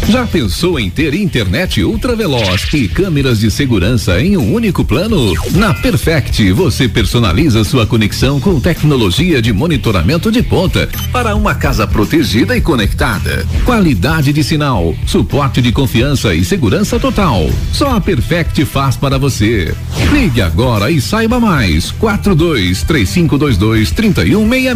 Já pensou em ter internet ultraveloz e câmeras de segurança em um único plano? Na Perfect, você personaliza sua conexão com tecnologia de monitoramento de ponta para uma casa protegida e conectada. Qualidade de sinal, suporte de confiança e segurança total. Só a Perfect faz para você. Ligue agora e saiba mais. 4235223166